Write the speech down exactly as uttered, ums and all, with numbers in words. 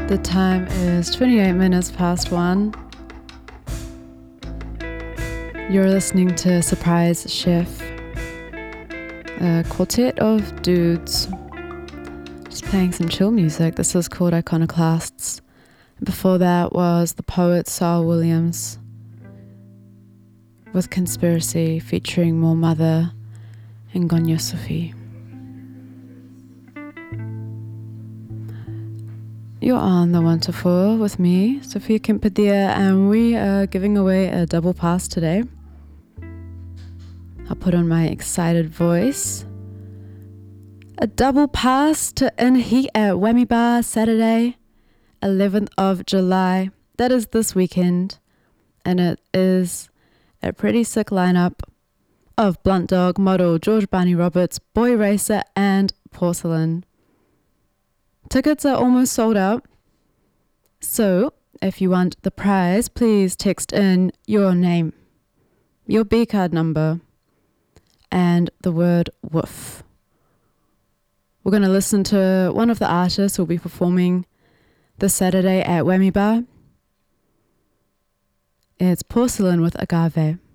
The time is twenty-eight minutes past one. You're listening to Surprise Chef, a quartet of dudes just playing some chill music. This is called Iconoclasts. Before that was the poet Saul Williams with Conspiracy featuring More Mother and Gonya Sufi. You're on the one to four with me, Sophia Kempedia, and we are giving away a double pass today. I'll put on my excited voice. A double pass to In Heat at Whammy Bar Saturday, eleventh of July. That is this weekend, and it is a pretty sick lineup of Blunt Dog, Model, George Barney Roberts, Boy Racer, and Porcelain. Tickets are almost sold out, so if you want the prize, please text in your name, your B card number, and the word woof. We're going to listen to one of the artists who will be performing this Saturday at Whammy Bar. It's Porcelain with Agave.